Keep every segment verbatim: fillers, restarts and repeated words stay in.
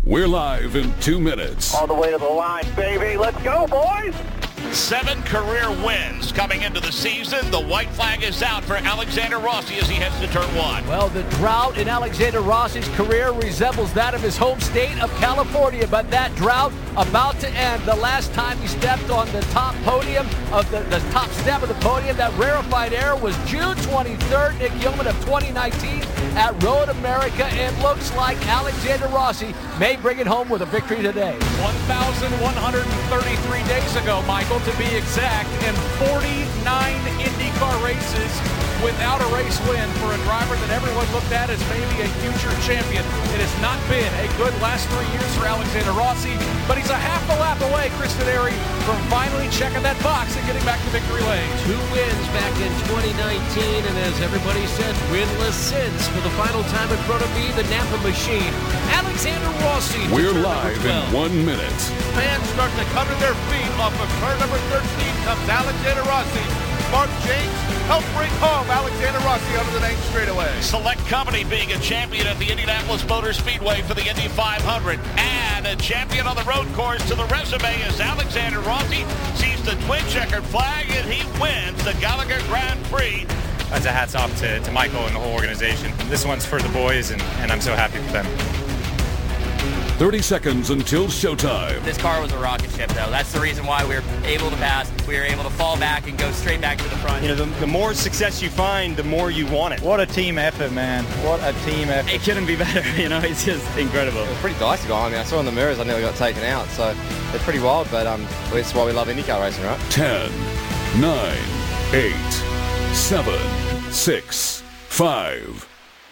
We're live in two minutes. All the way to the line, baby. Let's go, boys. Seven career wins coming into the season. The white flag is out for Alexander Rossi as he heads to turn one. Well, the drought in Alexander Rossi's career resembles that of his home state of California, but that drought about to end. The last time he stepped on the top podium of the, the top step of the podium, that rarefied air, was June twenty-third, Nick Yeoman of twenty nineteen at Road America, and looks like Alexander Rossi may bring it home with a victory today. one thousand one hundred thirty-three days ago, Michael, to be exact, in forty-nine IndyCar races without a race win for a driver that everyone looked at as maybe a future champion. It has not been a good last three years for Alexander Rossi, but he's a half a lap away, Kristen Airy, from finally checking that box and getting back to victory lane. Two wins back in twenty nineteen, and as everybody said, winless since. For the final time in front of me, the Napa machine, Alexander Rossi. We're live in one minute. Fans start to come to their feet. Off of turn number thirteen comes Alexander Rossi. Mark James helped bring home Alexander Rossi onto the main straightaway. Select Company being a champion at the Indianapolis Motor Speedway for the Indy five hundred. And a champion on the road course to the resume is Alexander Rossi. Sees the twin checkered flag and he wins the Gallagher Grand Prix. That's a hats off to, to Michael and the whole organization. This one's for the boys, and, and I'm so happy for them. thirty seconds until showtime. This car was a rocket ship, though. That's the reason why we were able to pass. We were able to fall back and go straight back to the front. You know, the, the more success you find, the more you want it. What a team effort, man. What a team effort. It couldn't be better, you know. It's just incredible. It was pretty dicey going. I mean, I saw in the mirrors I nearly got taken out, so it's pretty wild, but um, that's why we love IndyCar racing, right? ten, nine, eight, seven, six, five.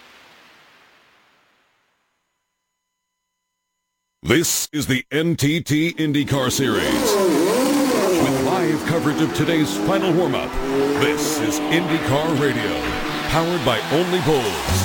This is the N T T IndyCar Series. With live coverage of today's final warm-up, this is IndyCar Radio, powered by Only Bulls.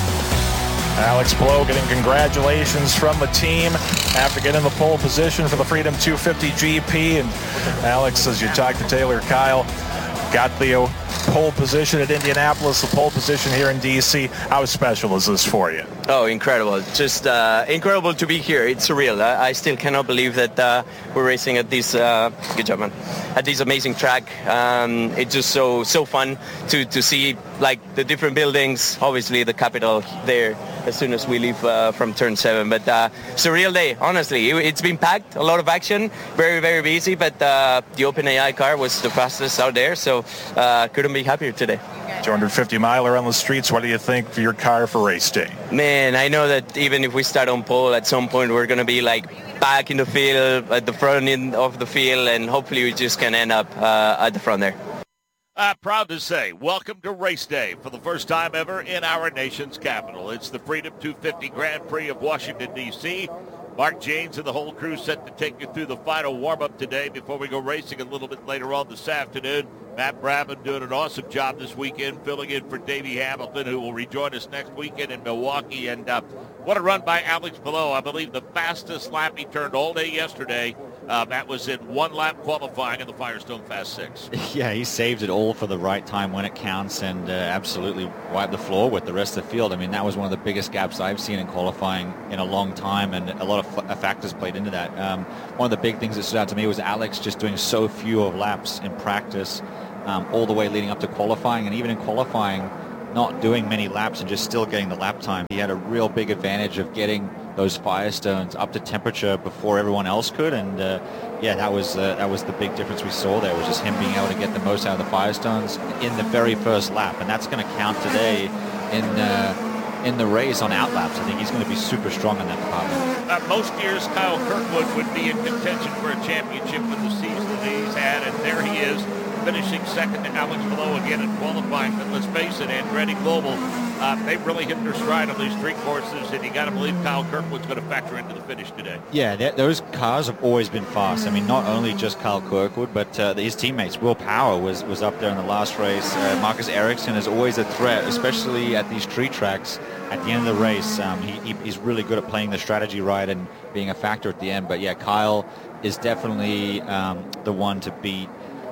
Alex Palou getting congratulations from the team after getting the pole position for the Freedom two fifty G P. And Alex, as you talk to Taylor Kyle, got the pole position at Indianapolis, the pole position here in D C. How special is this for you? Oh, incredible. Just uh, incredible to be here. It's surreal. I, I still cannot believe that uh, we're racing at this, uh, good job, man, at this amazing track. Um, it's just so so fun to, to see, like, the different buildings, obviously the Capitol there as soon as we leave uh, from turn seven. But uh, surreal day, honestly. It, it's been packed, a lot of action, very, very busy, but uh, the OpenAI car was the fastest out there, so uh, couldn't be happier today. two hundred fifty miler on the streets. What do you think for your car for race day? Man, I know that even if we start on pole, at some point we're going to be like back in the field, at the front end of the field, and hopefully we just can end up uh, at the front there. I'm proud to say, welcome to race day for the first time ever in our nation's capital. It's the Freedom two fifty Grand Prix of Washington, D C Mark James and the whole crew set to take you through the final warm-up today before we go racing a little bit later on this afternoon. Matt Brabham doing an awesome job this weekend, filling in for Davey Hamilton, who will rejoin us next weekend in Milwaukee. And uh, what a run by Alex Palou. I believe the fastest lap he turned all day yesterday. Uh, Matt was in one lap qualifying in the Firestone Fast Six. Yeah, he saved it all for the right time when it counts, and uh, absolutely wiped the floor with the rest of the field. I mean, that was one of the biggest gaps I've seen in qualifying in a long time, and a lot of f- factors played into that. Um, one of the big things that stood out to me was Alex just doing so few of laps in practice, um, all the way leading up to qualifying, and even in qualifying, not doing many laps and just still getting the lap time. He had a real big advantage of getting those Firestones up to temperature before everyone else could, and uh, yeah, that was uh, that was the big difference we saw there, was just him being able to get the most out of the Firestones in the very first lap, and that's going to count today in uh, in the race on outlaps. I think he's going to be super strong in that department. Uh, most years, Kyle Kirkwood would be in contention for a championship with the season that he's had, and there he is, finishing second to Alex Palou again in qualifying. But let's face it, Andretti Global, uh, they've really hit their stride on these street courses, and you got to believe Kyle Kirkwood's going to factor into the finish today. Yeah, that, those cars have always been fast. I mean, not only just Kyle Kirkwood, but uh, his teammates. Will Power was, was up there in the last race. Uh, Marcus Ericsson is always a threat, especially at these street tracks. At the end of the race, um, he, he, he's really good at playing the strategy right and being a factor at the end. But yeah, Kyle is definitely um, the one to beat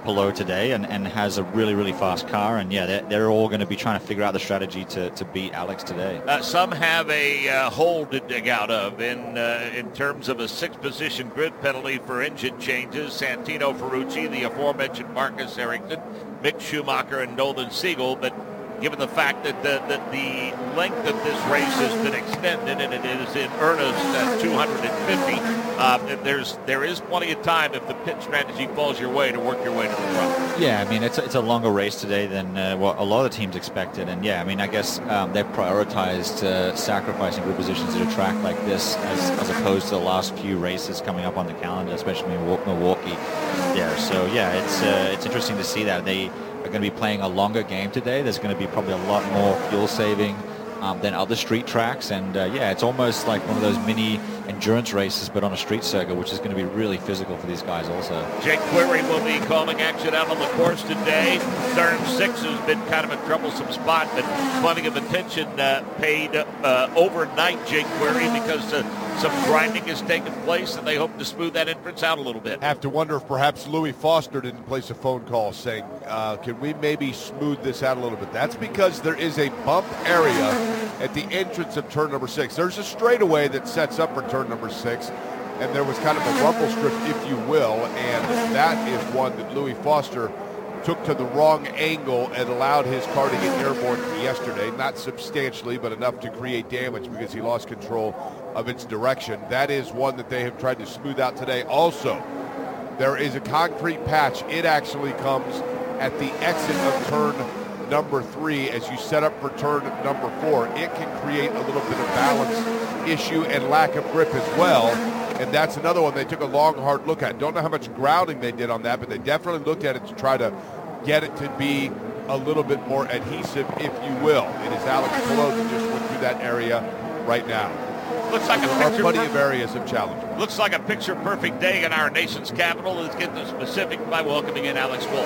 Palou today and, and has a really, really fast car. And, yeah, they're, they're all going to be trying to figure out the strategy to, to beat Alex today. Uh, some have a uh, hole to dig out of in uh, in terms of a six-position grid penalty for engine changes. Santino Ferrucci, the aforementioned Marcus Ericsson, Mick Schumacher, and Nolan Siegel. But given the fact that the, that the length of this race has been extended and it is in earnest at two hundred fifty, uh, there's, there is plenty of time if the pit strategy falls your way to work your way to the front. Yeah, I mean, it's a, it's a longer race today than uh, what a lot of the teams expected. And, yeah, I mean, I guess um, they've prioritized uh, sacrificing grid positions at a track like this as, as opposed to the last few races coming up on the calendar, especially in Milwaukee there. So, yeah, it's uh, it's interesting to see that. They are going to be playing a longer game today. There's going to be probably a lot more fuel saving um, than other street tracks. And, uh, yeah, it's almost like one of those mini endurance races, but on a street circuit, which is going to be really physical for these guys also. Jake Query will be calling action out on the course today. Turn six has been kind of a troublesome spot, but plenty of attention uh, paid uh, overnight, Jake Query, because uh, some grinding has taken place, and they hope to smooth that entrance out a little bit. Have to wonder if perhaps Louis Foster didn't place a phone call saying, uh, can we maybe smooth this out a little bit? That's because there is a bump area at the entrance of turn number six. There's a straightaway that sets up for turn number six, and there was kind of a rumble strip, if you will, and that is one that Louis Foster took to the wrong angle and allowed his car to get airborne yesterday, not substantially, but enough to create damage because he lost control of its direction. That is one that they have tried to smooth out today. Also, there is a concrete patch. It actually comes at the exit of turn number three as you set up for turn number four. It can create a little bit of balance issue and lack of grip as well, and that's another one they took a long, hard look at. Don't know how much grounding they did on that, but they definitely looked at it to try to get it to be a little bit more adhesive, if you will. It is Alex Palou that just went through that area right now. Looks like there a are picture plenty of areas of challenge. Looks like a picture-perfect day in our nation's capital. Let's get the specific by welcoming in Alex Wolf.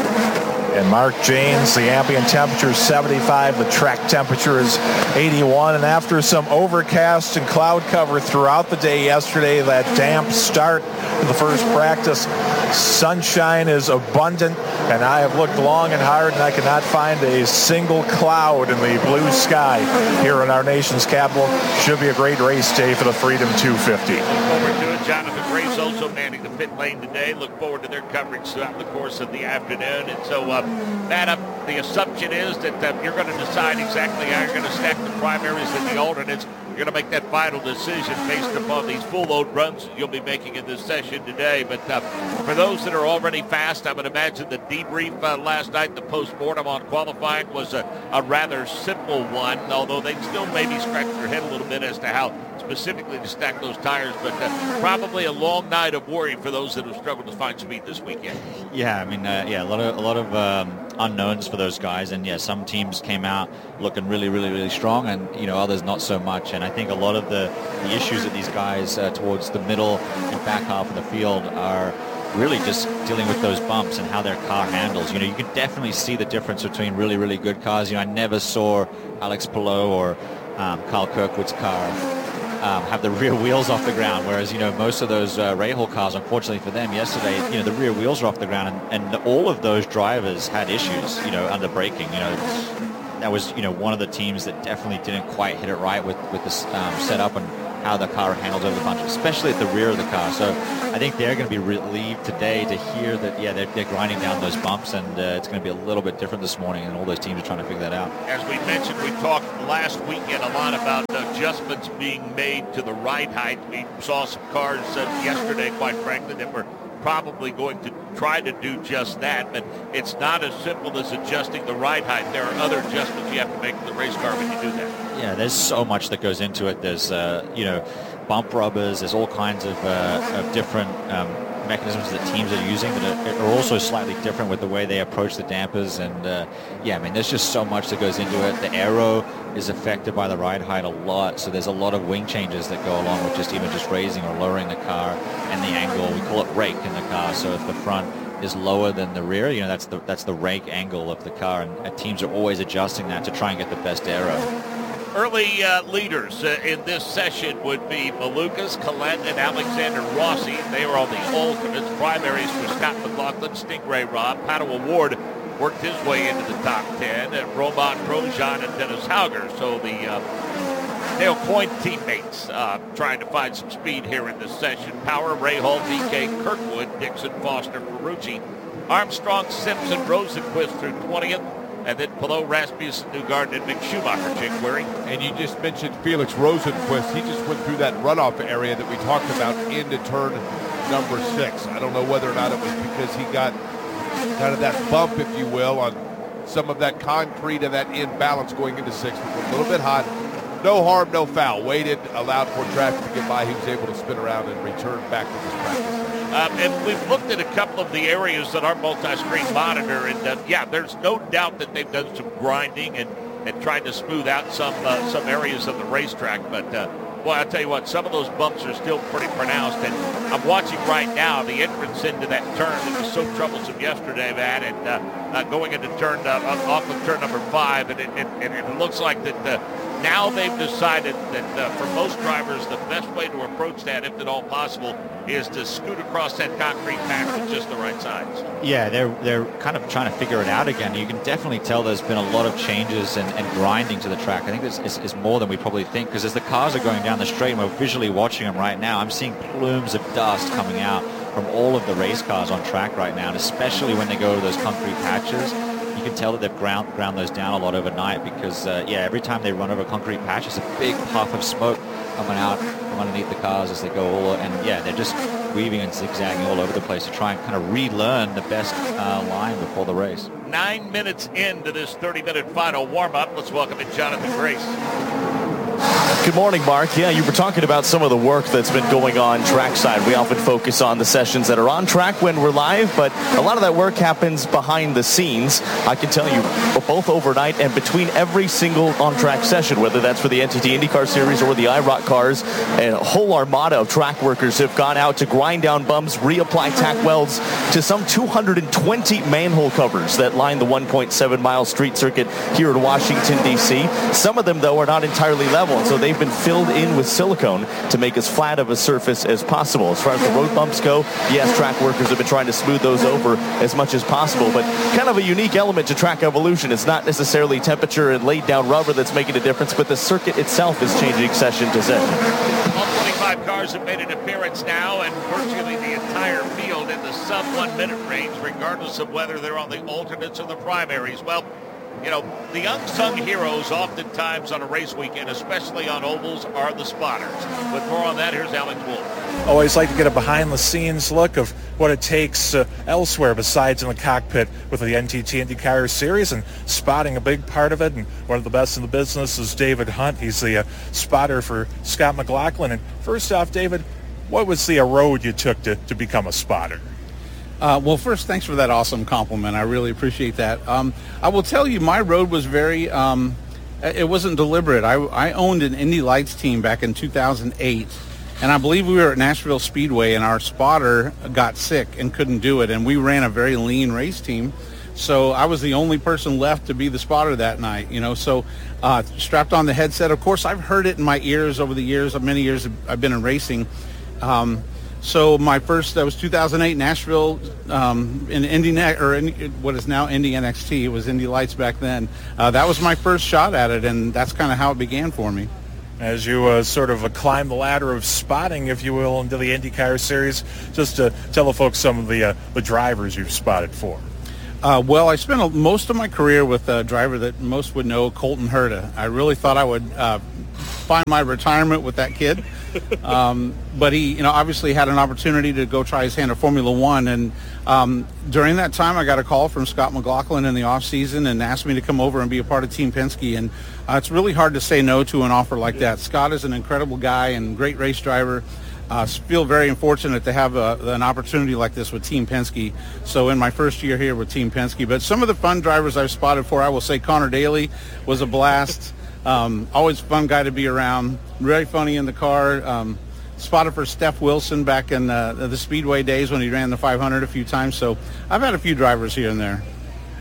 And Mark Jaynes, the ambient temperature is seventy-five, the track temperature is eighty-one, and after some overcast and cloud cover throughout the day yesterday, that damp start to the first practice, sunshine is abundant, and I have looked long and hard, and I cannot find a single cloud in the blue sky here in our nation's capital. Should be a great race day for the Freedom two fifty. Look forward to it. Jonathan Grace also manning the pit lane today. Look forward to their coverage throughout the course of the afternoon. And so, uh, Matt, uh, the assumption is that uh, you're going to decide exactly how you're going to stack the primaries and the alternates. You're going to make that final decision based upon these full load runs you'll be making in this session today. But uh, for those that are already fast, I would imagine the debrief uh, last night, the postmortem on qualifying, was a, a rather simple one, although they'd still maybe scratch their head a little bit as to how specifically to stack those tires. But uh, probably a long night of worry for those that have struggled to find speed this weekend. Yeah, I mean, uh, yeah, a lot of a lot of um, unknowns for those guys, and yeah, some teams came out looking really, really, really strong, and you know, others not so much. And I think a lot of the, the issues that these guys uh, towards the middle and back half of the field are really just dealing with those bumps and how their car handles. You know, you can definitely see the difference between really, really good cars. You know, I never saw Alex Palou or um, Kyle Kirkwood's car Um, have the rear wheels off the ground, whereas, you know, most of those uh, Rahal cars, unfortunately for them yesterday, you know, the rear wheels are off the ground, and, and all of those drivers had issues, you know, under braking. You know, that was, you know, one of the teams that definitely didn't quite hit it right with, with this um, setup and how the car handles over the bunch, especially at the rear of the car. So I think they're going to be relieved today to hear that, yeah, they're, they're grinding down those bumps, and uh, it's going to be a little bit different this morning, and all those teams are trying to figure that out. As we mentioned, we talked last weekend a lot about adjustments being made to the ride height. We saw some cars uh, yesterday, quite frankly, that were probably going to try to do just that, but it's not as simple as adjusting the ride height. There are other adjustments you have to make to the race car when you do that. Yeah, there's so much that goes into it. There's, uh, you know, bump rubbers. There's all kinds of, uh, of different um, mechanisms that teams are using that are also slightly different with the way they approach the dampers. And, uh, yeah, I mean, there's just so much that goes into it. The aero is affected by the ride height a lot, so there's a lot of wing changes that go along with just even just raising or lowering the car and the angle. We call it rake in the car, so if the front is lower than the rear, you know, that's the that's the rake angle of the car, and uh, teams are always adjusting that to try and get the best aero. Early uh, leaders uh, in this session would be Malukas, Collette, and Alexander Rossi. They were on the alternates. Primaries for Scott McLaughlin, Stingray Robb. Pato Award worked his way into the top ten. And Roman Grosjean and Dennis Hauger. So the uh, Dale Coyne teammates uh, trying to find some speed here in this session. Power, Rahal, V K, Kirkwood, Dixon, Foster, Ferrucci, Armstrong, Simpson, Rosenquist through twentieth. And then below Rasmussen, Newgarden, and Mick Schumacher, Jake Query. And you just mentioned Felix Rosenquist. He just went through that runoff area that we talked about into turn number six. I don't know whether or not it was because he got kind of that bump, if you will, on some of that concrete and that imbalance going into six. It was a little bit hot. No harm, no foul. Waited, allowed for traffic to get by. He was able to spin around and return back to his practice. Um, and we've looked at a couple of the areas that our multi-screen monitor, and uh, yeah, there's no doubt that they've done some grinding and, and tried to smooth out some uh, some areas of the racetrack. But uh, boy, I'll tell you what, some of those bumps are still pretty pronounced. And I'm watching right now the entrance into that turn that was so troublesome yesterday, Matt, and uh, uh, going into turn uh, off of turn number five, and it, it, and it looks like that. Uh, Now they've decided that uh, for most drivers, the best way to approach that, if at all possible, is to scoot across that concrete patch with just the right sides. Yeah, they're they're kind of trying to figure it out again. You can definitely tell there's been a lot of changes and, and grinding to the track. I think this is, is more than we probably think, because as the cars are going down the straight, and we're visually watching them right now, I'm seeing plumes of dust coming out from all of the race cars on track right now, and especially when they go to those concrete patches. You can tell that they've ground, ground those down a lot overnight because, uh, yeah, every time they run over a concrete patch, there's a big puff of smoke coming out from underneath the cars as they go all, and yeah, they're just weaving and zigzagging all over the place to try and kind of relearn the best uh, line before the race. Nine minutes into this thirty-minute final warm-up, let's welcome in Jonathan Grace. Good morning, Mark. Yeah, you were talking about some of the work that's been going on trackside. We often focus on the sessions that are on track when we're live, but a lot of that work happens behind the scenes. I can tell you, both overnight and between every single on-track session, whether that's for the N T T IndyCar Series or the I R O C cars, and a whole armada of track workers have gone out to grind down bumps, reapply tack welds to some two hundred twenty manhole covers that line the one point seven mile street circuit here in Washington, D C. Some of them, though, are not entirely level, so they've been filled in with silicone to make as flat of a surface as possible. As far as the road bumps go, yes, track workers have been trying to smooth those over as much as possible, but kind of a unique element to track evolution. It's not necessarily temperature and laid down rubber that's making a difference, but the circuit itself is changing session to session. All twenty-five cars have made an appearance now, and virtually the entire field in the sub one minute range, regardless of whether they're on the alternates or the primaries. Well, you know, the unsung heroes oftentimes on a race weekend, especially on ovals, are the spotters. With more on that, here's Alex Wolff. Always like to get a behind-the-scenes look of what it takes uh, elsewhere besides in the cockpit with the N T T IndyCar Series, and spotting a big part of it. And one of the best in the business is David Hunt. He's the uh, spotter for Scott McLaughlin. And first off, David, what was the uh, road you took to, to become a spotter? Uh, well, first, thanks for that awesome compliment. I really appreciate that. Um, I will tell you, my road was very, um, it wasn't deliberate. I, I owned an Indy Lights team back in two thousand eight, and I believe we were at Nashville Speedway, and our spotter got sick and couldn't do it, and we ran a very lean race team. So I was the only person left to be the spotter that night, you know, so uh, strapped on the headset. Of course, I've heard it in my ears over the years, many years I've been in racing. Um, So my first, that was two thousand eight, Nashville, um, in Indy, or in, what is now Indy N X T. It was Indy Lights back then. Uh, that was my first shot at it, and that's kind of how it began for me. As you uh, sort of uh, climb the ladder of spotting, if you will, into the IndyCar Series, just to tell the folks some of the, uh, the drivers you've spotted for. Uh, well, I spent a, most of my career with a driver that most would know, Colton Herta. I really thought I would uh, find my retirement with that kid. Um, but he, you know, obviously had an opportunity to go try his hand at Formula One. And um, during that time, I got a call from Scott McLaughlin in the off season and asked me to come over and be a part of Team Penske. And uh, it's really hard to say no to an offer like that. Scott is an incredible guy and great race driver. Uh, feel very fortunate to have a, an opportunity like this with Team Penske. So in my first year here with Team Penske, but some of the fun drivers I've spotted for, I will say Connor Daly was a blast. Um, always fun guy to be around. Very funny in the car. Um, spotted for Steph Wilson back in uh, the Speedway days when he ran the five hundred a few times. So I've had a few drivers here and there.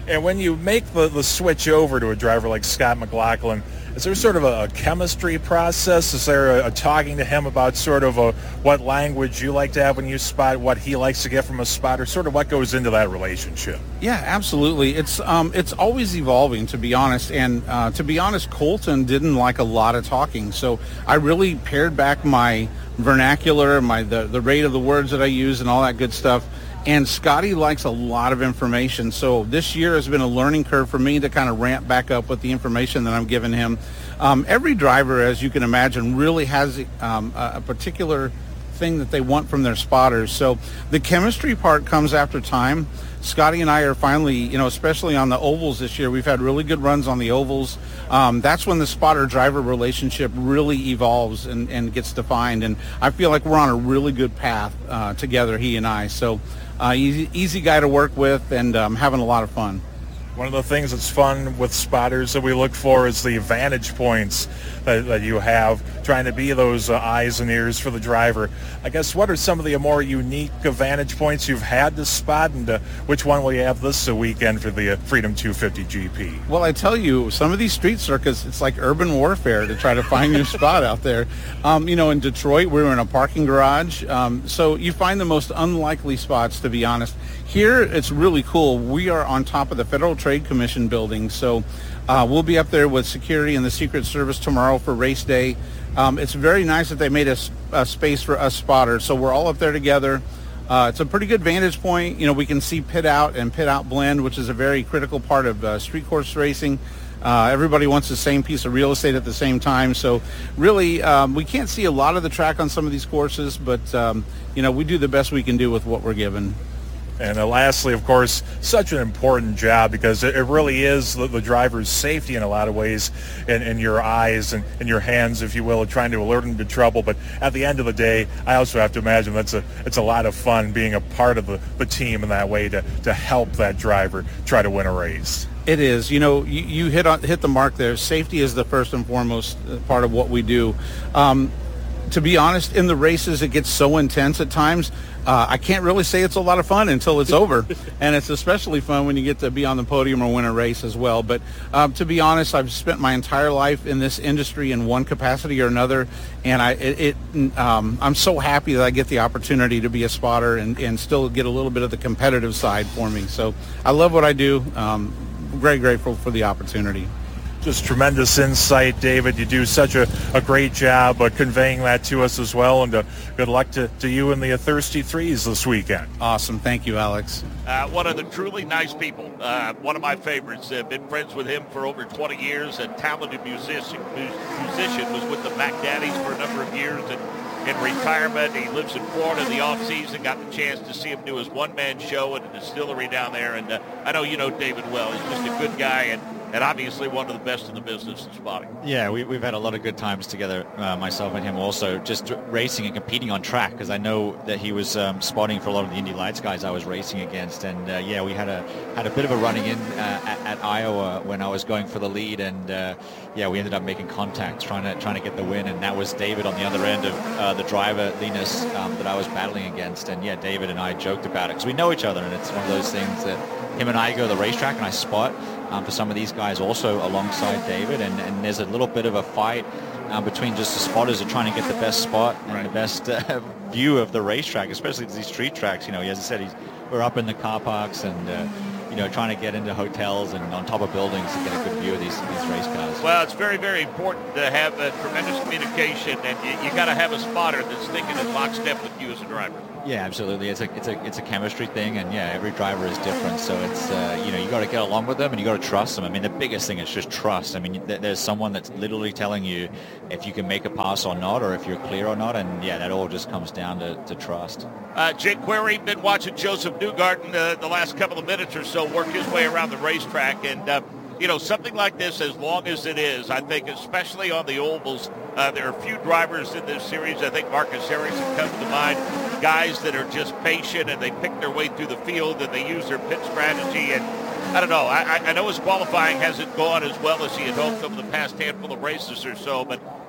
And when you make the, the switch over to a driver like Scott McLaughlin, is there sort of a, a chemistry process? Is there a, a talking to him about sort of a, what language you like to have when you spot, what he likes to get from a spotter, sort of what goes into that relationship? Yeah, absolutely. It's um, it's always evolving, to be honest. And uh, to be honest, Colton didn't like a lot of talking. So I really pared back my vernacular, my the, the rate of the words that I use and all that good stuff. And Scotty likes a lot of information. So this year has been a learning curve for me to kind of ramp back up with the information that I'm giving him. Um, every driver, as you can imagine, really has um, a, a particular thing that they want from their spotters. So the chemistry part comes after time. Scotty and I are finally, you know, especially on the ovals this year, we've had really good runs on the ovals. Um, that's when the spotter-driver relationship really evolves and, and gets defined. And I feel like we're on a really good path uh, together, he and I. So uh, easy, easy guy to work with, and um, having a lot of fun. One of the things that's fun with spotters that we look for is the vantage points that, that you have, trying to be those uh, eyes and ears for the driver. I guess, what are some of the more unique uh, vantage points you've had to spot, and uh, which one will you have this uh, weekend for the uh, Freedom two fifty G P? Well, I tell you, some of these street circuits, it's like urban warfare to try to find your spot out there. Um, you know, in Detroit, we were in a parking garage, um, so you find the most unlikely spots, to be honest. Here, it's really cool. We are on top of the Federal Trade Commission building, so uh, we'll be up there with security and the Secret Service tomorrow for race day. Um, it's very nice that they made a, a space for us spotters, so we're all up there together. Uh, it's a pretty good vantage point. You know, we can see pit out and pit out blend, which is a very critical part of uh, street course racing. Uh, everybody wants the same piece of real estate at the same time, so really um, we can't see a lot of the track on some of these courses, but um, you know, we do the best we can do with what we're given. And uh, lastly, of course, such an important job, because it, it really is the, the driver's safety in a lot of ways, in, in your eyes and in your hands, if you will, trying to alert them to trouble. But at the end of the day, I also have to imagine that's a it's a lot of fun being a part of the, the team in that way to, to help that driver try to win a race. It is. You know, you, you hit on, hit the mark there. Safety is the first and foremost part of what we do. Um, to be honest, in the races, it gets so intense at times. Uh, I can't really say it's a lot of fun until it's over, and it's especially fun when you get to be on the podium or win a race as well. But um, to be honest, I've spent my entire life in this industry in one capacity or another, and I it, it um, I'm so happy that I get the opportunity to be a spotter and, and still get a little bit of the competitive side for me. So I love what I do. Um, very grateful for the opportunity. Just tremendous insight, David. You do such a, a great job uh, conveying that to us as well, and uh, good luck to, to you and the uh, Thirsty Threes this weekend. Awesome. Thank you, Alex. Uh, one of the truly nice people. Uh, one of my favorites. Uh, been friends with him for over twenty years. A talented musician. Musician was with the Mac Daddies for a number of years, and in retirement, he lives in Florida in the off season. Got the chance to see him do his one-man show at a distillery down there, and uh, I know you know David well. He's just a good guy, and and obviously one of the best in the business in spotting. Yeah, we, we've had a lot of good times together, uh, myself and him also, just racing and competing on track, because I know that he was um, spotting for a lot of the Indy Lights guys I was racing against, and uh, yeah, we had a had a bit of a running in uh, at, at Iowa when I was going for the lead, and uh, yeah, we ended up making contact, trying to trying to get the win, and that was David on the other end of uh, the driver, Linus, um, that I was battling against, and yeah, David and I joked about it, because we know each other, and it's one of those things that him and I go to the racetrack, and I spot Um, for some of these guys also alongside David, and, and there's a little bit of a fight um, between just the spotters are trying to get the best spot and right. the best uh, view of the racetrack, especially these street tracks. You know, as I said, he's, we're up in the car parks and uh, you know, trying to get into hotels and on top of buildings to get a good view of these, these race cars. Well, it's very, very important to have a tremendous communication, and you, you got to have a spotter that's thinking in lockstep with you as a driver. Yeah, absolutely. It's a it's a it's a chemistry thing, and yeah, every driver is different. So it's uh, you know, you got to get along with them, and you got to trust them. I mean, the biggest thing is just trust. I mean, th- there's someone that's literally telling you if you can make a pass or not, or if you're clear or not, and yeah, that all just comes down to, to trust. Uh, Jake Query, been watching Joseph Newgarden uh, the last couple of minutes or so work his way around the racetrack, and uh, you know, something like this, as long as it is, I think, especially on the ovals, uh, there are a few drivers in this series. I think Marcus Harrison comes to mind. Guys that are just patient and they pick their way through the field and they use their pit strategy. And I don't know. I, I know his qualifying hasn't gone as well as he had hoped over the past handful of races or so, but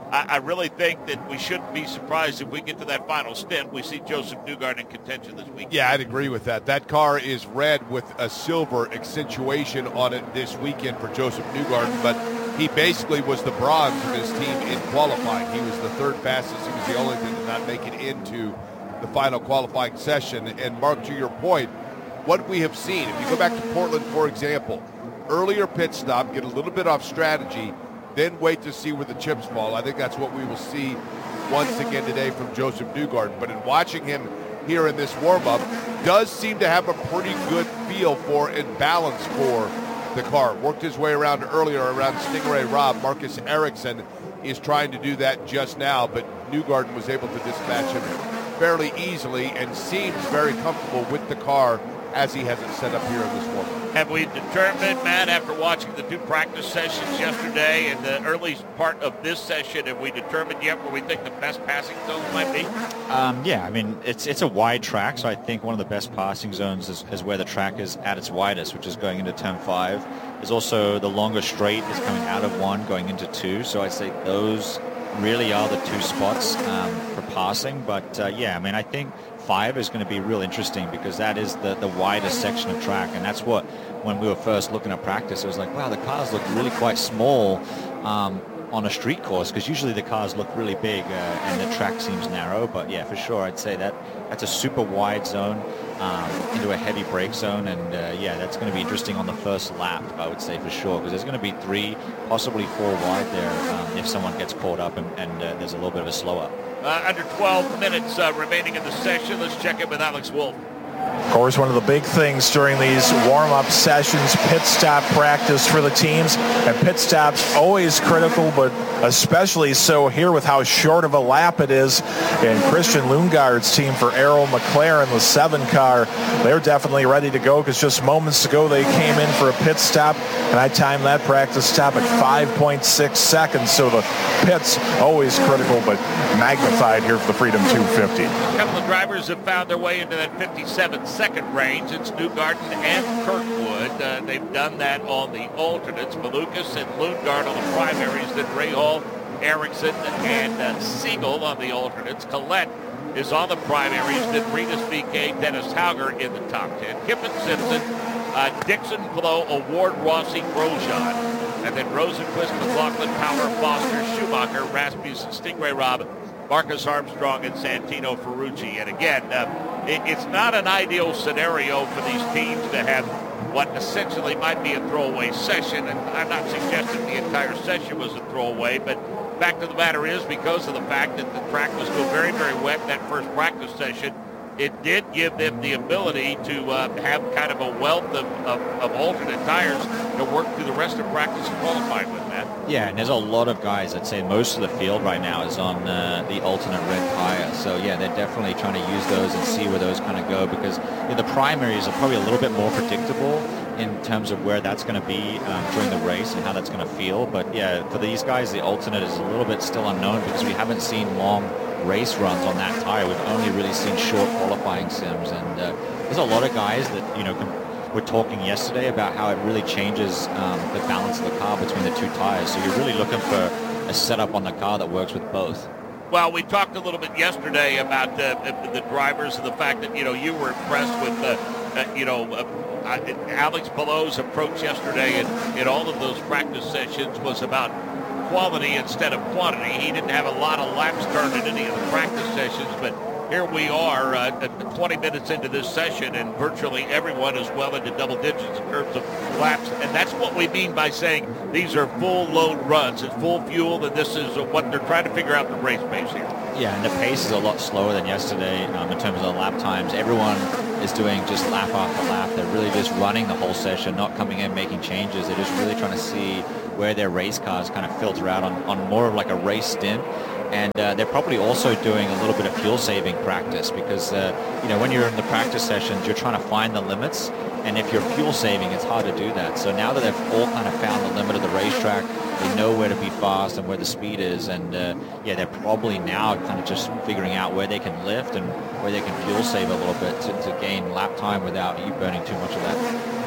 I, I really think that we shouldn't be surprised if we get to that final stint. We see Joseph Newgarden in contention this week. Yeah, I'd agree with that. That car is red with a silver accentuation on it this weekend for Joseph Newgarden, but he basically was the bronze of his team in qualifying. He was the third fastest. He was the only thing to not make it into the final qualifying session. And Mark, to your point, what we have seen, if you go back to Portland, for example, earlier pit stop, get a little bit off strategy, then wait to see where the chips fall. I think that's what we will see once again today from Joseph Newgarden. But in watching him here in this warm-up, does seem to have a pretty good feel for and balance for the car. Worked his way around earlier around Stingray Rob. Marcus Ericsson is trying to do that just now, but Newgarden was able to dispatch him fairly easily and seems very comfortable with the car as he has it set up here in this warm-up. Have we determined, Matt, after watching the two practice sessions yesterday and the early part of this session, have we determined yet where we think the best passing zones might be? Um, yeah, I mean, it's it's a wide track, so I think one of the best passing zones is, is where the track is at its widest, which is going into turn five. There's also the longer straight is coming out of one, going into two, so I'd say those really are the two spots um, for passing. But, uh, yeah, I mean, I think five is going to be real interesting because that is the, the widest section of track, and that's what, when we were first looking at practice, it was like, wow, the cars look really quite small um, on a street course, because usually the cars look really big uh, and the track seems narrow. But yeah, for sure, I'd say that that's a super wide zone um, into a heavy brake zone, and uh, yeah, that's going to be interesting on the first lap, I would say, for sure, because there's going to be three, possibly four wide there um, if someone gets caught up and, and uh, there's a little bit of a slow up. Uh, under twelve minutes uh, remaining in the session. Let's check in with Alex Wolf. Of course, one of the big things during these warm-up sessions, pit stop practice for the teams, and pit stops always critical, but especially so here with how short of a lap it is. And Christian Lundgaard's team for Arrow McLaren, the seven car, they're definitely ready to go, because just moments ago they came in for a pit stop, and I timed that practice stop at five point six seconds. So the pits always critical, but magnified here for the Freedom two fifty. A couple of drivers have found their way into that fifty-seven second range. It's Newgarden and Kirkwood. Uh, they've done that on the alternates. Malukas and Lundgaard on the primaries. Then Rahal, Ericsson, and uh, Siegel on the alternates. Collette is on the primaries. Then Rinus V K, Dennis Hauger in the top ten. Kippen, Simpson, uh, Dixon, Blow, Award, Rossi, Grosjean. And then Rosenquist, McLaughlin, Power, Foster, Schumacher, Rasmussen, Stingray Robb, Marcus Armstrong, and Santino Ferrucci. And again, uh, it, it's not an ideal scenario for these teams to have what essentially might be a throwaway session. And I'm not suggesting the entire session was a throwaway, but fact of the matter is, because of the fact that the track was still very, very wet in that first practice session, it did give them the ability to uh, have kind of a wealth of, of, of alternate tires to work through the rest of practice and qualifying with, Matt. Yeah, and there's a lot of guys. I'd say most of the field right now is on uh, the alternate red tire. So, yeah, they're definitely trying to use those and see where those kind of go, because you know, the primaries are probably a little bit more predictable in terms of where that's going to be um, during the race and how that's going to feel. But, yeah, for these guys, the alternate is a little bit still unknown because we haven't seen long race runs on that tire. We've only really seen short qualifying sims, and uh, there's a lot of guys that, you know, can, we're talking yesterday about how it really changes um, the balance of the car between the two tires. So you're really looking for a setup on the car that works with both. Well, we talked a little bit yesterday about uh, the drivers and the fact that, you know, you were impressed with, uh, uh, you know, uh, Alex Palou's approach yesterday in, in all of those practice sessions was about quality instead of quantity. He didn't have a lot of laps turned in any of the practice sessions, but here we are uh, twenty minutes into this session, and virtually everyone is well into double digits in terms of laps. And that's what we mean by saying these are full load runs. It's full fuel, and this is what they're trying to figure out the race pace here. Yeah, and the pace is a lot slower than yesterday um, in terms of the lap times. Everyone is doing just lap after lap. They're really just running the whole session, not coming in making changes. They're just really trying to see where their race cars kind of filter out on, on more of like a race stint. And uh, they're probably also doing a little bit of fuel saving practice because, uh, you know, when you're in the practice sessions, you're trying to find the limits. And if you're fuel saving, it's hard to do that. So now that they've all kind of found the limit of the racetrack, they know where to be fast and where the speed is. And, uh, yeah, they're probably now kind of just figuring out where they can lift and where they can fuel save a little bit to, to gain lap time without you burning too much of that um,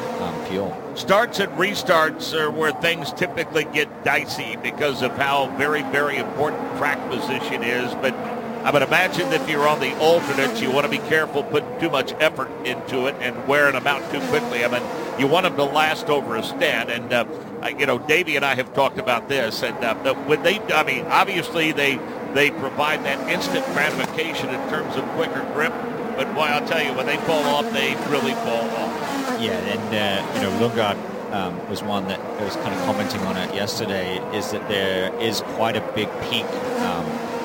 fuel. Starts and restarts are where things typically get dicey because of how very, very important track position is. But I would imagine that if you're on the alternates, you want to be careful putting too much effort into it and wearing them out too quickly. I mean, you want them to last over a stint. And, uh, you know, Davey and I have talked about this. And uh, when they, I mean, obviously they, they provide that instant gratification in terms of quicker grip. But, boy, I'll tell you, when they fall off, they really fall off. Yeah, and, uh, you know, Lundgaard um, was one that was kind of commenting on it yesterday, is that there is quite a big peak um,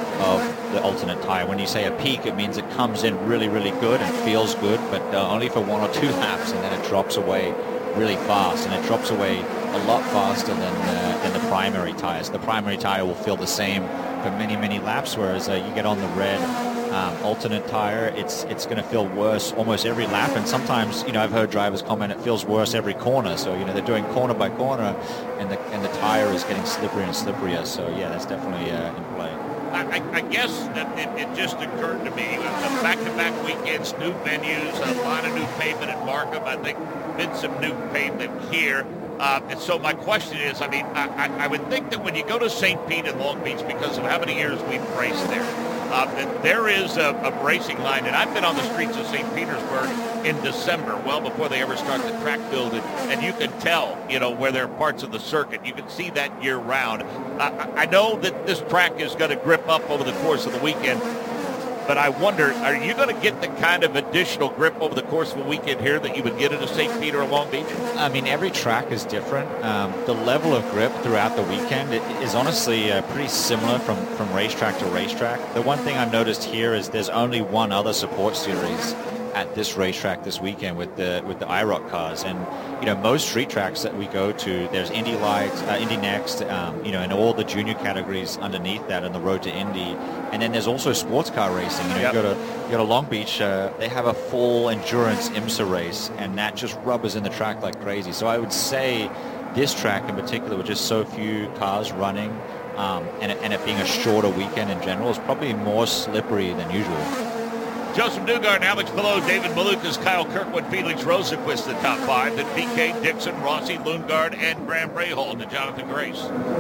of the alternate tire. When you say a peak, it means it comes in really, really good and feels good, but uh, only for one or two laps, and then it drops away really fast, and it drops away a lot faster than, uh, than the primary tires. The primary tire will feel the same for many, many laps, whereas uh, you get on the red Um, alternate tire, it's it's going to feel worse almost every lap, and sometimes, you know, I've heard drivers comment it feels worse every corner. So, you know, they're doing corner by corner, and the and the tire is getting slipperier and slipperier. So, yeah, that's definitely uh, in play. I, I guess that it, it just occurred to me, uh, back-to-back weekends, new venues, a lot of new pavement at Markham. I think been some new pavement here. Uh, and so my question is, I mean, I, I, I would think that when you go to Saint Pete and Long Beach, because of how many years we've raced there, uh, that there is a, a racing line. And I've been on the streets of Saint Petersburg in December, well before they ever start the track building, and you can tell, you know, where there are parts of the circuit. You can see that year-round. Uh, I know that this track is going to grip up over the course of the weekend, but I wonder, are you going to get the kind of additional grip over the course of a weekend here that you would get at a Saint Pete or Long Beach? I mean, every track is different. Um, the level of grip throughout the weekend is honestly uh, pretty similar from, from racetrack to racetrack. The one thing I've noticed here is there's only one other support series at this racetrack this weekend with the with the I ROC cars, and you know, most street tracks that we go to, there's Indy Lights, uh, Indy Next, um, you know, and all the junior categories underneath that on the road to Indy, and then there's also sports car racing. You know, yep. you go to you go to Long Beach, uh, they have a full endurance IMSA race, and that just rubbers in the track like crazy. So I would say this track in particular, with just so few cars running, um, and, it, and it being a shorter weekend in general, is probably more slippery than usual. Joseph Newgarden, Alex Palou, David Malukas, Kyle Kirkwood, Felix Rosenquist, the top five. Then P K, Dixon, Rossi, Lundgaard, and Graham Rahal to Jonathan Grace.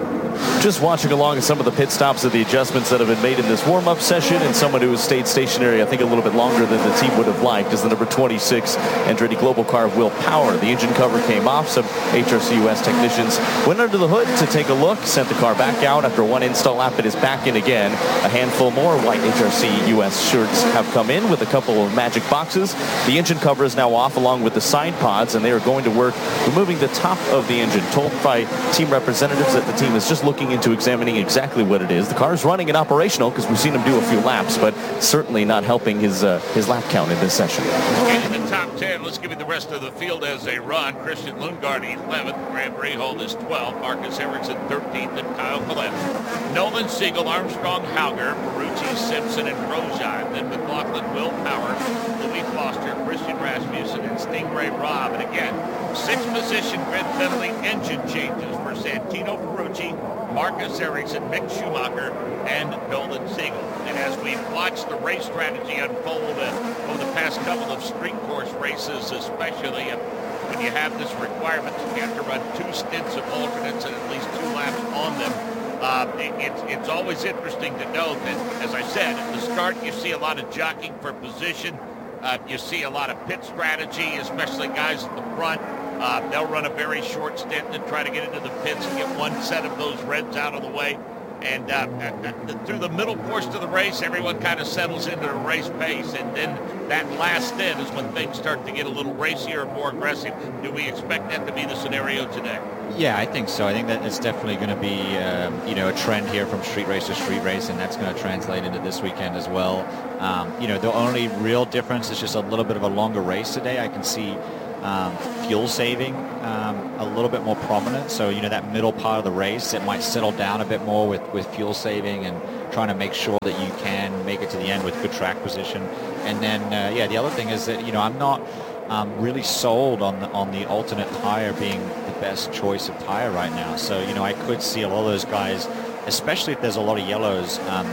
Just watching along at some of the pit stops of the adjustments that have been made in this warm-up session, and someone who has stayed stationary, I think, a little bit longer than the team would have liked, is the number twenty-six Andretti Global car of Will Power. The engine cover came off. Some H R C U S technicians went under the hood to take a look, sent the car back out. After one install lap, it is back in again. A handful more white H R C U S shirts have come in with a couple of magic boxes. The engine cover is now off along with the side pods, and they are going to work removing the top of the engine. Told by team representatives that the team is just looking into examining exactly what it is. The car is running and operational because we've seen him do a few laps, but certainly not helping his uh, his lap count in this session. And in the top ten, let's give you the rest of the field as they run. Christian Lundgaard eleventh, Graham Rahal is twelfth, Marcus Ericsson thirteenth, and Kyle Collette. Nolan Siegel, Armstrong, Hauger, Ferrucci, Simpson, and Grosjean. Then McLaughlin, Will Power, Louis Foster, Christian Rasmussen, and Stingray Robb. And again, sixth position grid penalty engine changes for Santino Ferrucci, Marcus Ericsson, Mick Schumacher, and Nolan Siegel. And as we've watched the race strategy unfold uh, over the past couple of street course races, especially uh, when you have this requirement, you have to run two stints of alternates and at least two laps on them. Uh, it, it's, it's always interesting to note that, as I said, at the start you see a lot of jockeying for position. Uh, you see a lot of pit strategy, especially guys at the front. Uh, they'll run a very short stint and try to get into the pits and get one set of those reds out of the way. And uh, uh, through the middle portion of the race, everyone kind of settles into the race pace. And then that last stint is when things start to get a little racier and more aggressive. Do we expect that to be the scenario today? Yeah, I think so. I think that it's definitely going to be, um, you know, a trend here from street race to street race, and that's going to translate into this weekend as well. Um, you know, the only real difference is just a little bit of a longer race today. I can see Um, fuel saving um, a little bit more prominent. So, you know, that middle part of the race, it might settle down a bit more with, with fuel saving and trying to make sure that you can make it to the end with good track position. And then, uh, yeah, the other thing is that, you know, I'm not um, really sold on the, on the alternate tire being the best choice of tire right now. So, you know, I could see a lot of those guys, especially if there's a lot of yellows, um,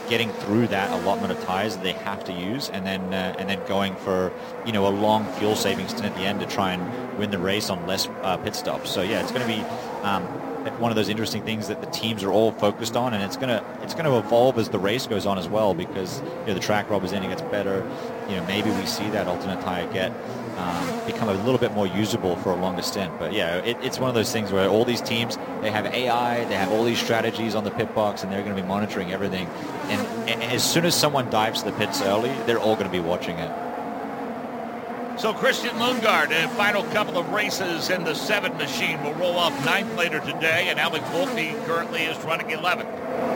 getting through that allotment of tires that they have to use, and then uh, and then going for, you know, a long fuel saving stint at the end to try and win the race on less uh, pit stops. So yeah, it's going to be um, one of those interesting things that the teams are all focused on, and it's gonna it's going to evolve as the race goes on as well, because, you know, the track rubber's in, it gets better. You know, maybe we see that alternate tire get um, become a little bit more usable for a longer stint. But yeah, it, it's one of those things where all these teams, they have A I, they have all these strategies on the pit box, and they're going to be monitoring everything. And, and as soon as someone dives to the pits early, they're all going to be watching it. So Christian Lundgaard, a final couple of races in the seven machine, will roll off ninth later today, and Alex Volpe currently is running eleventh.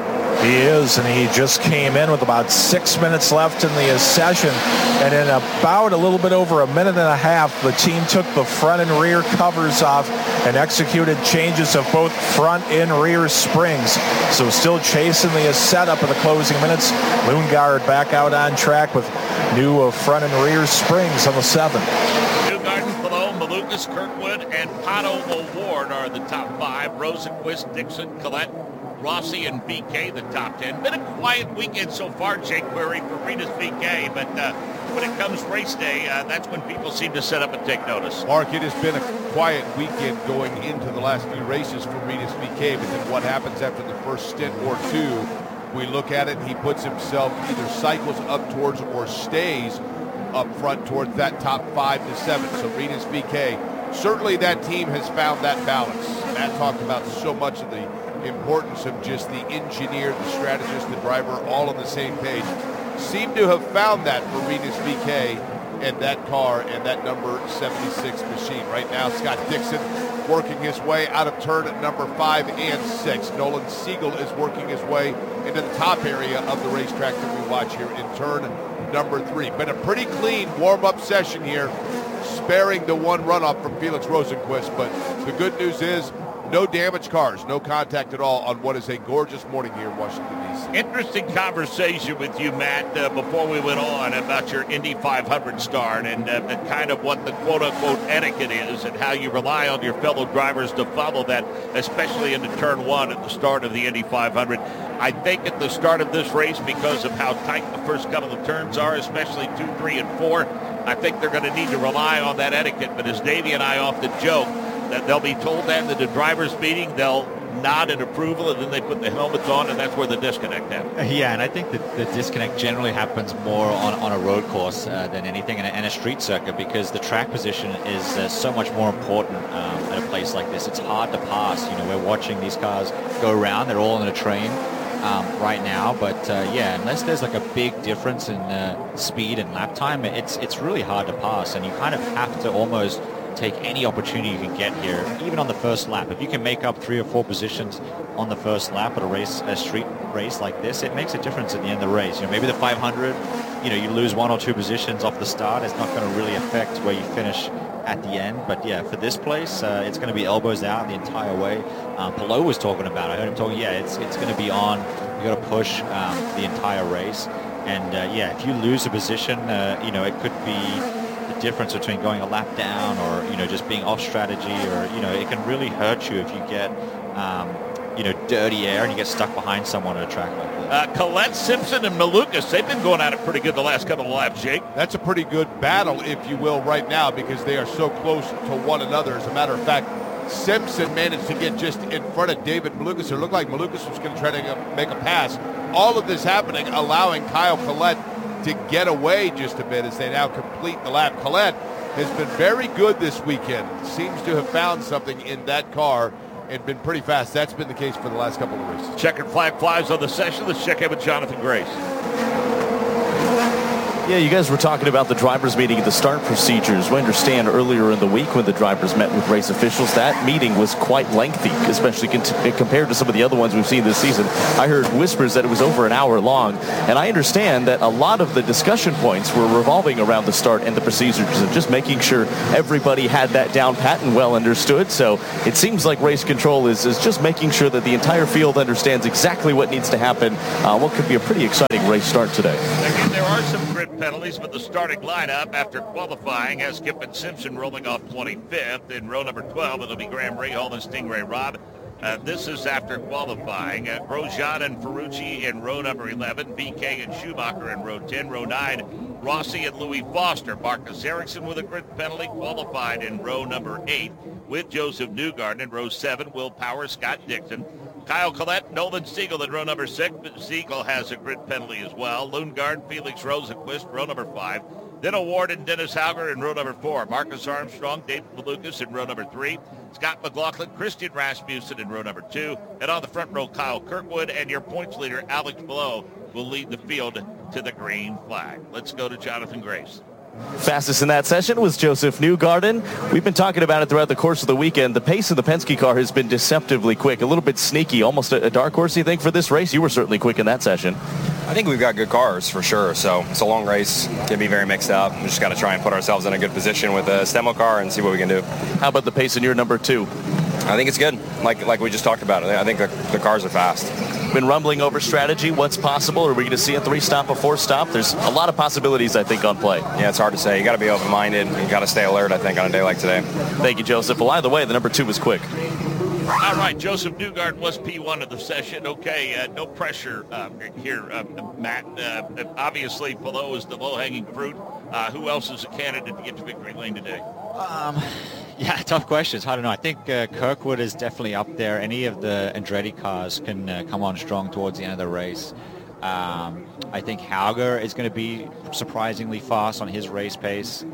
He is, and he just came in with about six minutes left in the session, and in about a little bit over a minute and a half, the team took the front and rear covers off and executed changes of both front and rear springs. So still chasing the setup of the closing minutes. Lundgaard back out on track with new front and rear springs on the seven. Newgarden, Palou, Malukas, Kirkwood, and Pato O'Ward are the top five. Rosenqvist, Dixon, Collette, Rossi, and V K the top ten. Been a quiet weekend so far, Jake Query, for Rinus V K, but uh, when it comes race day, uh, that's when people seem to set up and take notice. Mark, it has been a quiet weekend going into the last few races for Rinus V K, but then what happens after the first stint or two, we look at it, and he puts himself, either cycles up towards or stays up front towards that top five to seven. So Rinus V K, certainly that team has found that balance. Matt talked about so much of the importance of just the engineer, the strategist, the driver, all on the same page. Seem to have found that for Rinus V K and that car and that number seventy-six machine. Right now, Scott Dixon working his way out of turn at number five and six. Nolan Siegel is working his way into the top area of the racetrack that we watch here in turn number three. Been a pretty clean warm-up session here, sparing the one runoff from Felix Rosenqvist, but the good news is no damaged cars, no contact at all on what is a gorgeous morning here in Washington, D C. Interesting conversation with you, Matt, uh, before we went on about your Indy five hundred start and, uh, and kind of what the quote-unquote etiquette is and how you rely on your fellow drivers to follow that, especially into turn one at the start of the Indy five hundred. I think at the start of this race, because of how tight the first couple of turns are, especially two, three, and four, I think they're going to need to rely on that etiquette. But as Davey and I often joke, that they'll be told that at the driver's meeting, they'll nod in approval, and then they put the helmets on, and that's where the disconnect happens. Yeah, and I think that the disconnect generally happens more on, on a road course uh, than anything, and a, and a street circuit, because the track position is uh, so much more important um, at a place like this. It's hard to pass. You know, we're watching these cars go around. They're all in a train um, right now, but uh, yeah, unless there's like a big difference in uh, speed and lap time, it's it's really hard to pass, and you kind of have to almost take any opportunity you can get here, even on the first lap. If you can make up three or four positions on the first lap at a race, a street race like this, it makes a difference at the end of the race. You know, maybe the five hundred, you know, you lose one or two positions off the start. It's not going to really affect where you finish at the end. But yeah, for this place, uh, it's going to be elbows out the entire way. Um, Palou was talking about it. I heard him talking. Yeah, it's it's going to be on. You got to push um, the entire race. And uh, yeah, if you lose a position, uh, you know, it could be difference between going a lap down or, you know, just being off strategy, or, you know, it can really hurt you if you get, um, you know, dirty air and you get stuck behind someone at a track like this. Uh, Collette, Simpson, and Malukas, they've been going at it pretty good the last couple of laps, Jake. That's a pretty good battle, if you will, right now, because they are so close to one another. As a matter of fact, Simpson managed to get just in front of David Malukas. It looked like Malukas was going to try to make a pass. All of this happening, allowing Kyle Collette to get away just a bit as they now complete the lap. Collette has been very good this weekend. Seems to have found something in that car and been pretty fast. That's been the case for the last couple of races. Checkered flag flies on the session. Let's check in with Jonathan Grace. Yeah, you guys were talking about the drivers' meeting and the start procedures. We understand earlier in the week when the drivers met with race officials, that meeting was quite lengthy, especially compared to some of the other ones we've seen this season. I heard whispers that it was over an hour long, and I understand that a lot of the discussion points were revolving around the start and the procedures and just making sure everybody had that down pat and well understood. So it seems like race control is, is just making sure that the entire field understands exactly what needs to happen. Uh, what could be a pretty exciting race start today. Again, there are some grid penalties, but the starting lineup after qualifying has Kippen Simpson rolling off twenty-fifth. In row number twelve, it'll be Graham Rahal and Stingray Robb. Uh, this is after qualifying. Uh, Grosjean and Ferrucci in row number eleven. B K and Schumacher in row ten. Row nine, Rossi and Louis Foster. Marcus Ericsson with a grid penalty qualified in row number eight with Joseph Newgarden in row seven. Will Power, Scott Dixon. Kyle Collette, Nolan Siegel in row number six. Siegel has a grid penalty as well. Lundgaard, Felix Rosenquist, row number five. Then Award and Dennis Hauger in row number four. Marcus Armstrong, David Malukas in row number three. Scott McLaughlin, Christian Rasmussen in row number two. And on the front row, Kyle Kirkwood, and your points leader, Alex Below, will lead the field to the green flag. Let's go to Jonathan Grace. Fastest in that session was Joseph Newgarden. We've been talking about it throughout the course of the weekend. The pace of the Penske car has been deceptively quick, a little bit sneaky, almost a, a dark horse, you think, for this race? You were certainly quick in that session. I think we've got good cars for sure. So it's a long race. Can be very mixed up. We just got to try and put ourselves in a good position with a Stemo car and see what we can do. How about the pace in your number two? I think it's good. Like like we just talked about. I think the, the cars are fast. Been rumbling over strategy. What's possible? Are we going to see a three-stop, a four-stop? There's a lot of possibilities, I think, on play. Yeah, it's hard to say. You got to be open-minded. You got to stay alert, I think, on a day like today. Thank you, Joseph. Well, either way, the number two was quick. All right, Joseph Newgarden was P one of the session. Okay, uh, no pressure uh, here, uh, Matt. Uh, obviously, below is the low-hanging fruit. Uh, who else is a candidate to get to victory lane today? Um, yeah, tough questions. I don't know. I think uh, Kirkwood is definitely up there. Any of the Andretti cars can uh, come on strong towards the end of the race. Um, I think Hauger is going to be surprisingly fast on his race pace.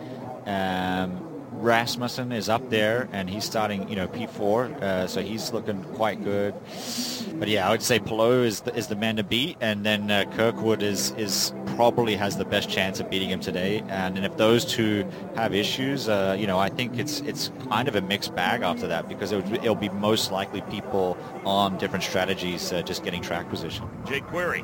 Um, Rasmussen is up there, and he's starting, you know, P four, uh, so he's looking quite good. But yeah, I would say Palou is the, is the man to beat, and then uh, Kirkwood is is probably has the best chance of beating him today. And, and if those two have issues, uh, you know, I think it's it's kind of a mixed bag after that, because it would, it'll be most likely people on different strategies uh, just getting track position. Jake Query.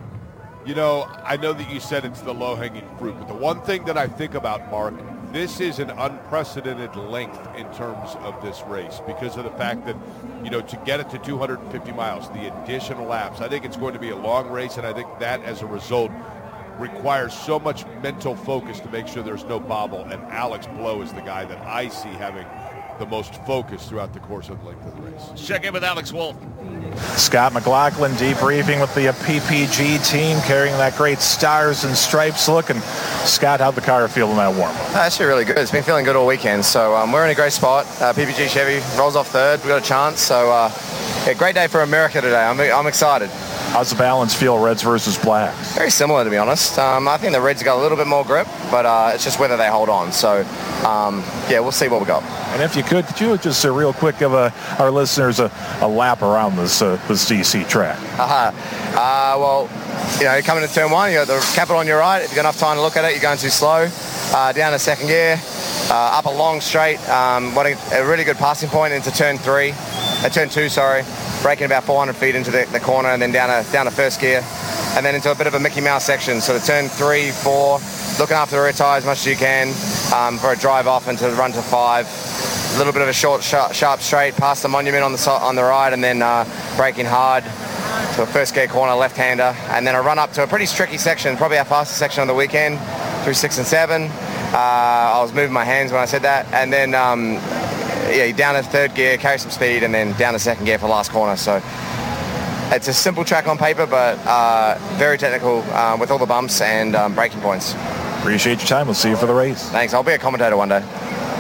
You know, I know that you said it's the low-hanging fruit, but the one thing that I think about, Mark, this is an unprecedented length in terms of this race because of the fact that, you know, to get it to two hundred fifty miles, the additional laps, I think it's going to be a long race, and I think that, as a result, requires so much mental focus to make sure there's no bobble, and Alex Blow is the guy that I see having the most focus throughout the course of the length of the race. Check in with Alex Wolf. Scott McLaughlin debriefing with the P P G team, carrying that great Stars and Stripes look. And Scott, how'd the car feel in that warm-up? Actually really good. It's been feeling good all weekend. So um, we're in a great spot. Uh, P P G Chevy rolls off third. We got a chance. So uh, yeah, great day for America today. I'm, I'm excited. How's the balance feel, reds versus blacks? Very similar, to be honest. Um, I think the reds got a little bit more grip, but uh, it's just whether they hold on. So um, yeah, we'll see what we got. And if you could, could you just uh, real quick give uh, our listeners a, a lap around this uh, this D C track? Uh-huh. Uh, well, you know, coming to turn one, you got the capital on your right. If you've got enough time to look at it, you're going too slow. Uh, down to second gear, uh, up a long straight, um, what a, a really good passing point into turn three, uh, turn two, sorry, braking about four hundred feet into the, the corner, and then down to down to first gear, and then into a bit of a Mickey Mouse section. So the turn three, four, looking after the rear tire as much as you can um, for a drive off into the run to five. A little bit of a short, sharp, sharp straight past the monument on the on the right, and then uh, braking hard to a first gear corner left-hander, and then a run up to a pretty tricky section, probably our fastest section on the weekend, through six and seven. Uh, I was moving my hands when I said that, and then um, yeah, down to third gear, carry some speed, and then down to second gear for last corner. So it's a simple track on paper, but uh, very technical uh, with all the bumps and um, braking points. Appreciate your time. We'll see you for the race. Thanks. I'll be a commentator one day.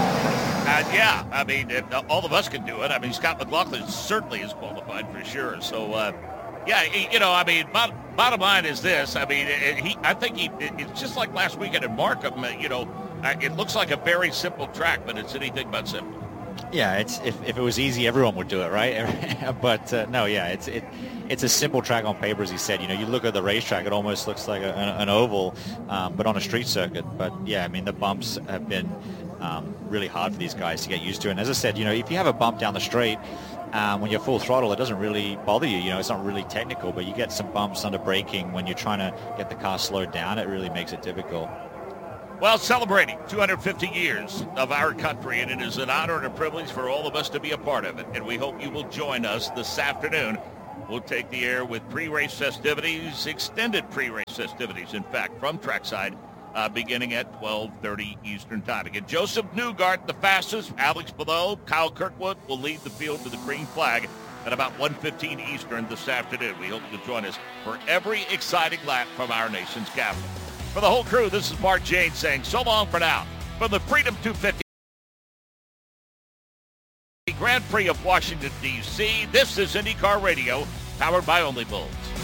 Uh, yeah, I mean, if, uh, all of us can do it. I mean, Scott McLaughlin certainly is qualified for sure. So, uh, yeah, you know, I mean, bottom, bottom line is this. I mean, it, he, I think he, it, it's just like last weekend at Markham. You know, uh, it looks like a very simple track, but it's anything but simple. Yeah, it's if, if it was easy, everyone would do it, right? but uh, no, yeah, it's it it's a simple track on paper, as he said. You know, you look at the racetrack, it almost looks like a, an, an oval, um, but on a street circuit. But yeah, I mean, the bumps have been um, really hard for these guys to get used to. And as I said, you know, if you have a bump down the straight um, when you're full throttle, it doesn't really bother you. You know, it's not really technical, but you get some bumps under braking when you're trying to get the car slowed down. It really makes it difficult. Well, celebrating two hundred fifty years of our country, and it is an honor and a privilege for all of us to be a part of it. And we hope you will join us this afternoon. We'll take the air with pre-race festivities, extended pre-race festivities, in fact, from trackside, uh, beginning at twelve thirty Eastern Time. Again, Joseph Newgarden, the fastest. Alex Below, Kyle Kirkwood will lead the field to the green flag at about one fifteen Eastern this afternoon. We hope you'll join us for every exciting lap from our nation's capital. For the whole crew, this is Mark Jaynes saying so long for now. From the Freedom two fifty Grand Prix of Washington, D C, this is IndyCar Radio, powered by Only Bulls.